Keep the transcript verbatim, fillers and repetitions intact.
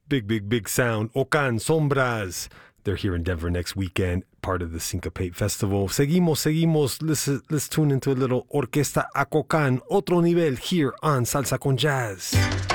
Big, big, big sound. Ocan Sombras. They're here in Denver next weekend, part of the Syncopate Festival. Seguimos, seguimos. Let's, let's tune into a little Orquesta Acocan, Otro Nivel, here on Salsa con Jazz.